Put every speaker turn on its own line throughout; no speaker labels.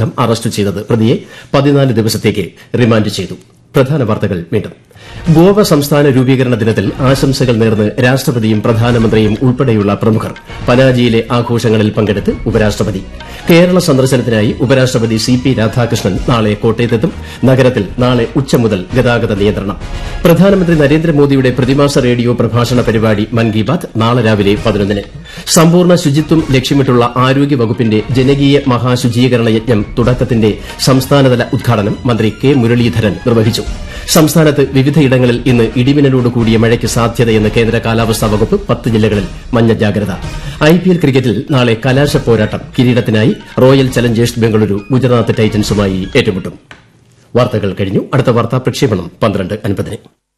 സംഘം അറസ്റ്റ് ചെയ്തത്. പ്രതിയെ 14 ദിവസത്തേക്ക് റിമാൻഡ് ചെയ്തു. പ്രധാന വാർത്തകൾ വീണ്ടും. ഗോവ സംസ്ഥാന രൂപീകരണ ദിനത്തിൽ ആശംസകൾ നേർന്ന് രാഷ്ട്രപതിയും പ്രധാനമന്ത്രിയും ഉൾപ്പെടെയുള്ള പ്രമുഖർ പനാജിയിലെ ആഘോഷങ്ങളിൽ പങ്കെടുത്ത് ഉപരാഷ്ട്രപതി. കേരള സന്ദർശനത്തിനായി ഉപരാഷ്ട്രപതി CP രാധാകൃഷ്ണൻ നാളെ കോട്ടയത്തെത്തും. നഗരത്തിൽ നാളെ ഉച്ച മുതൽ ഗതാഗത നിയന്ത്രണം. പ്രധാനമന്ത്രി നരേന്ദ്രമോദിയുടെ പ്രതിമാസ റേഡിയോ പ്രഭാഷണ പരിപാടി മൻ കി ബാത് നാളെ രാവിലെ 11-ന്. സമ്പൂർണ്ണ ശുചിത്വം ലക്ഷ്യമിട്ടുള്ള ആരോഗ്യ വകുപ്പിന്റെ ജനകീയ മഹാശുചീകരണ യജ്ഞം തുടക്കത്തിന്റെ സംസ്ഥാനതല ഉദ്ഘാടനം മന്ത്രി കെ മുരളീധരൻ നിർവഹിച്ചു. സംസ്ഥാനത്ത് വിവിധയിടങ്ങളിൽ ഇന്ന് ഇടിമിന്നലോട് കൂടിയ മഴയ്ക്ക് സാധ്യതയെന്ന് കേന്ദ്ര കാലാവസ്ഥാ വകുപ്പ്. 10 ജില്ലകളിൽ മഞ്ഞ ജാഗ്രത. IPL ക്രിക്കറ്റിൽ നാളെ കലാശ പോരാട്ടം. കിരീടത്തിനായി റോയൽ ചലഞ്ചേഴ്സ് ബംഗളൂരു ഗുജറാത്ത് ടൈറ്റൻസുമായി ഏറ്റുമുട്ടും. വാർത്തകൾ കഴിഞ്ഞു. അടുത്ത വാർത്താ പ്രക്ഷേപണം 12:50-ന്.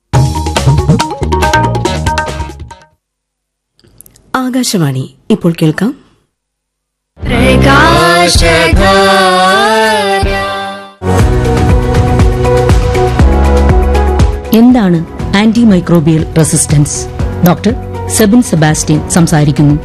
ആകാശവാണി. ഇപ്പോൾ കേൾക്കാം
എന്താണ് anti microbial resistance? Doctor Sebin Sebastian സംസാരിക്കുന്നു.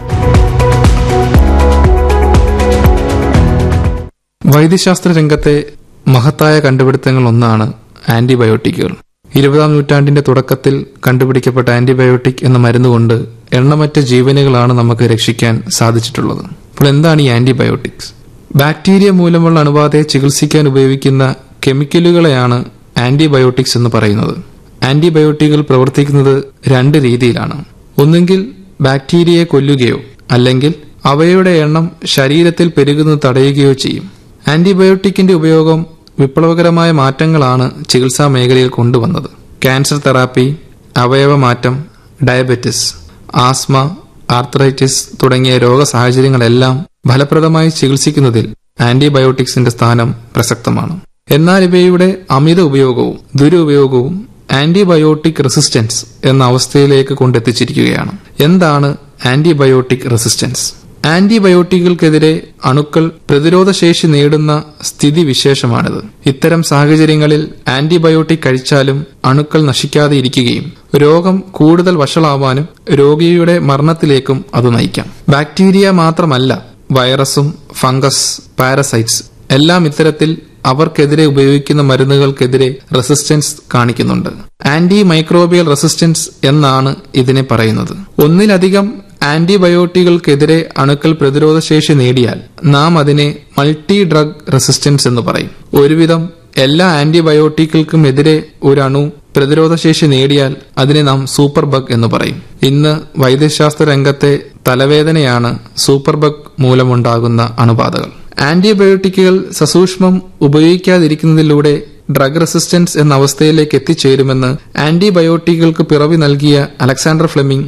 വൈദ്യശാസ്ത്ര രംഗത്തെ മഹത്തായ കണ്ടുപിടുത്തങ്ങൾ ഒന്നാണ് ആന്റിബയോട്ടിക്കുകൾ. 20-ാം നൂറ്റാണ്ടിന്റെ തുടക്കത്തിൽ കണ്ടുപിടിക്കപ്പെട്ട ആന്റിബയോട്ടിക് എന്ന മരുന്നുകൊണ്ട് എണ്ണമറ്റ ജീവനുകളാണ് നമുക്ക് രക്ഷിക്കാൻ സാധിച്ചിട്ടുള്ളത്. അപ്പോൾ എന്താണ് ഈ ആന്റിബയോട്ടിക്സ്? ബാക്ടീരിയ മൂലമുള്ള അണുബാധയെ ചികിത്സിക്കാൻ ഉപയോഗിക്കുന്ന കെമിക്കലുകളെയാണ് ആന്റിബയോട്ടിക്സ് എന്ന് പറയുന്നത്. ആന്റിബയോട്ടിക്കുകൾ പ്രവർത്തിക്കുന്നത് 2 രീതിയിലാണ്. ഒന്നുകിൽ ബാക്ടീരിയയെ കൊല്ലുകയോ അല്ലെങ്കിൽ അവയുടെ എണ്ണം ശരീരത്തിൽ പെരുകുന്നത് തടയുകയോ ചെയ്യും. ആന്റിബയോട്ടിക്കിന്റെ ഉപയോഗം വിപ്ലവകരമായ മാറ്റങ്ങളാണ് ചികിത്സാ മേഖലയിൽ കൊണ്ടുവന്നത്. Cancer therapy, അവയവമാറ്റം, diabetes, asthma, arthritis തുടങ്ങിയ രോഗസാഹചര്യങ്ങളെല്ലാം ഫലപ്രദമായി ചികിത്സിക്കുന്നതിൽ ആന്റിബയോട്ടിക്സിന്റെ സ്ഥാനം പ്രസക്തമാണ്. എന്നാൽ ഇവയുടെ അമിത ഉപയോഗവും ദുരുപയോഗവും ആന്റിബയോട്ടിക് റെസിസ്റ്റൻസ് എന്ന അവസ്ഥയിലേക്ക് കൊണ്ടെത്തിച്ചിരിക്കുകയാണ്. എന്താണ് ആന്റിബയോട്ടിക് റെസിസ്റ്റൻസ്? ആന്റിബയോട്ടിക്കുകൾക്കെതിരെ അണുക്കൾ പ്രതിരോധശേഷി നേടുന്ന സ്ഥിതിവിശേഷമാണിത്. ഇത്തരം സാഹചര്യങ്ങളിൽ ആന്റിബയോട്ടിക് കഴിച്ചാലും അണുക്കൾ നശിക്കാതെ ഇരിക്കുകയും രോഗം കൂടുതൽ വഷളാവാനും രോഗിയുടെ മരണത്തിലേക്കും അത് നയിക്കാം. ബാക്ടീരിയ മാത്രമല്ല, വൈറസും ഫംഗസ്, പാരസൈറ്റ്സ് എല്ലാം ഇത്തരത്തിൽ അവർക്കെതിരെ ഉപയോഗിക്കുന്ന മരുന്നുകൾക്കെതിരെ റെസിസ്റ്റൻസ് കാണിക്കുന്നുണ്ട്. ആന്റി മൈക്രോബിയൽ റെസിസ്റ്റൻസ് എന്നാണ് ഇതിനെ പറയുന്നത്. ഒന്നിലധികം ആന്റിബയോട്ടിക്കുകൾക്കെതിരെ അണുക്കൾ പ്രതിരോധശേഷി നേടിയാൽ നാം അതിനെ മൾട്ടി ഡ്രഗ് റെസിസ്റ്റൻസ് എന്ന് പറയും. ഒരുവിധം എല്ലാ ആന്റിബയോട്ടിക്കുകൾക്കും എതിരെ ഒരു അണു പ്രതിരോധശേഷി നേടിയാൽ അതിനെ നാം സൂപ്പർ ബഗ് എന്ന് പറയും. ഇന്ന് വൈദ്യശാസ്ത്ര രംഗത്തെ തലവേദനയാണ് സൂപ്പർ ബഗ് മൂലമുണ്ടാകുന്ന അണുബാധകൾ. ആന്റിബയോട്ടിക്കുകൾ സസൂക്ഷ്മം ഉപയോഗിക്കാതിരിക്കുന്നതിലൂടെ ഡ്രഗ് റെസിസ്റ്റൻസ് എന്ന അവസ്ഥയിലേക്ക് എത്തിച്ചേരുമെന്ന് ആന്റിബയോട്ടിക്കുകൾക്ക് പിറവി നൽകിയ അലക്സാണ്ടർ ഫ്ലെമിംഗ്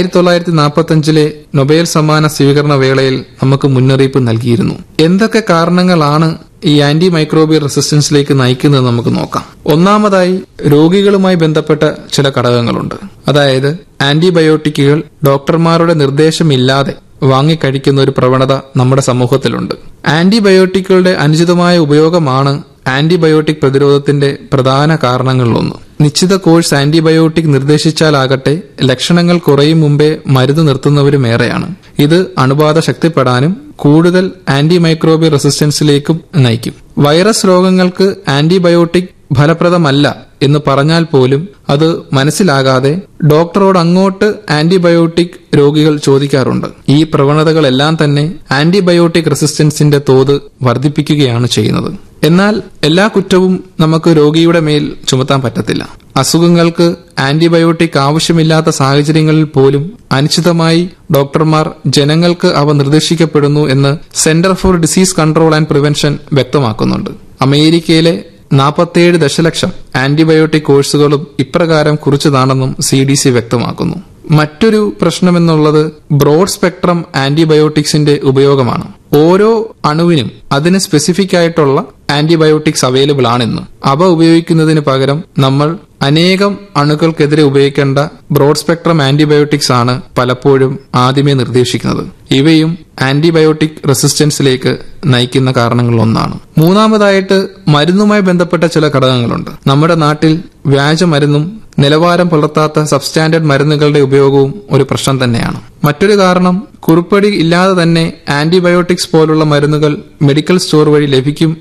1945 നൊബേൽ സമ്മാന സ്വീകരണ വേളയിൽ നമുക്ക് മുന്നറിയിപ്പ് നൽകിയിരുന്നു. എന്തൊക്കെ കാരണങ്ങളാണ് ഈ ആന്റി മൈക്രോബിയൽ റെസിസ്റ്റൻസിലേക്ക് നയിക്കുന്നത് നമുക്ക് നോക്കാം. ഒന്നാമതായി രോഗികളുമായി ബന്ധപ്പെട്ട ചില ഘടകങ്ങളുണ്ട്. അതായത് ആന്റിബയോട്ടിക്കുകൾ ഡോക്ടർമാരുടെ നിർദ്ദേശമില്ലാതെ വാങ്ങിക്കഴിക്കുന്ന ഒരു പ്രവണത നമ്മുടെ സമൂഹത്തിലുണ്ട്. ആന്റിബയോട്ടിക്കുകളുടെ അനുചിതമായ ഉപയോഗമാണ് ആന്റിബയോട്ടിക് പ്രതിരോധത്തിന്റെ പ്രധാന കാരണങ്ങളിലൊന്ന്. നിശ്ചിത കോഴ്സ് ആന്റിബയോട്ടിക് നിർദ്ദേശിച്ചാലാകട്ടെ ലക്ഷണങ്ങൾ കുറയും മുമ്പേ മരുന്ന് നിർത്തുന്നവരുമേറെയാണ്. ഇത് അണുബാധ ശക്തിപ്പെടാനും കൂടുതൽ ആന്റി മൈക്രോബിയൽ റെസിസ്റ്റൻസിലേക്കും നയിക്കും. വൈറസ് രോഗങ്ങൾക്ക് ആന്റിബയോട്ടിക് ഫലപ്രദമല്ല എന്ന് പറഞ്ഞാൽ പോലും അത് മനസ്സിലാകാതെ ഡോക്ടറോട് അങ്ങോട്ട് ആന്റിബയോട്ടിക് രോഗികൾ ചോദിക്കാറുണ്ട്. ഈ പ്രവണതകളെല്ലാം തന്നെ ആന്റിബയോട്ടിക് റെസിസ്റ്റൻസിന്റെ തോത് വർദ്ധിപ്പിക്കുകയാണ് ചെയ്യുന്നത്. എന്നാൽ എല്ലാ കുറ്റവും നമുക്ക് രോഗിയുടെ മേൽ ചുമത്താൻ പറ്റത്തില്ല. അസുഖങ്ങൾക്ക് ആന്റിബയോട്ടിക് ആവശ്യമില്ലാത്ത സാഹചര്യങ്ങളിൽ പോലും അനിശ്ചിതമായി ഡോക്ടർമാർ ജനങ്ങൾക്ക് അവ നിർദ്ദേശിക്കപ്പെടുന്നു എന്ന് centre for disease control and prevention വ്യക്തമാക്കുന്നുണ്ട്. അമേരിക്കയിലെ 47 ദശലക്ഷം ആന്റിബയോട്ടിക് കോഴ്സുകളും ഇപ്രകാരം കുറിച്ചതാണെന്നും CDC വ്യക്തമാക്കുന്നു. മറ്റൊരു പ്രശ്നമെന്നുള്ളത് ബ്രോഡ് സ്പെക്ട്രം ആന്റിബയോട്ടിക്സിന്റെ ഉപയോഗമാണ്. ഓരോ അണുവിനും അതിന് സ്പെസിഫിക് ആയിട്ടുള്ള ആന്റിബയോട്ടിക്സ് അവൈലബിൾ ആണെന്ന് അവ ഉപയോഗിക്കുന്നതിന് പകരം നമ്മൾ അനേകം അണുക്കൾക്കെതിരെ ഉപയോഗിക്കേണ്ട ബ്രോഡ് സ്പെക്ട്രം ആന്റിബയോട്ടിക്സ് ആണ് പലപ്പോഴും ആദ്യമേ നിർദ്ദേശിക്കുന്നത്. ഇവയും ആന്റിബയോട്ടിക് റെസിസ്റ്റൻസിലേക്ക് നയിക്കുന്ന കാരണങ്ങളിലൊന്നാണ്. മൂന്നാമതായിട്ട് മരുന്നുമായി ബന്ധപ്പെട്ട ചില ഘടകങ്ങളുണ്ട്. നമ്മുടെ നാട്ടിൽ വ്യാജമരുന്നും നിലവാരം പുലർത്താത്ത സബ്സ്റ്റാൻഡേർഡ് മരുന്നുകളുടെ ഉപയോഗവും ഒരു പ്രശ്നം തന്നെയാണ്. മറ്റൊരു കാരണം കുറിപ്പടി ഇല്ലാതെ തന്നെ ആന്റിബയോട്ടിക്സ് പോലുള്ള മരുന്നുകൾ മെഡിക്കൽ സ്റ്റോർ വഴി ലഭിക്കും